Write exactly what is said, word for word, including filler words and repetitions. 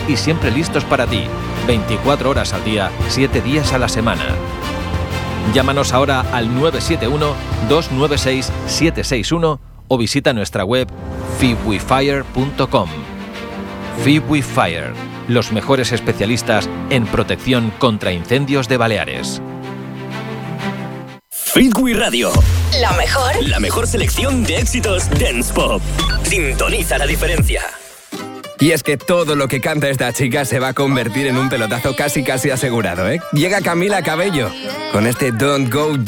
y siempre listos para ti. veinticuatro horas al día, siete días a la semana. Llámanos ahora al nueve siete uno, dos nueve seis, siete seis uno o visita nuestra web fibwifire punto com. Fibwifire, los mejores especialistas en protección contra incendios de Baleares. Fitwi Radio. La mejor. La mejor selección de éxitos dance pop. Sintoniza la diferencia. Y es que todo lo que canta esta chica se va a convertir en un pelotazo casi casi asegurado, ¿eh? Llega Camila Cabello con este Don't Go